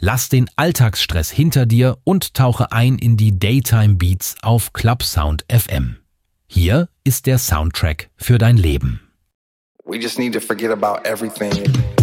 Lass den Alltagsstress hinter dir und tauche ein in die Daytime Beats auf Clubsound FM. Hier ist der Soundtrack für dein Leben. We just need to forget about everything.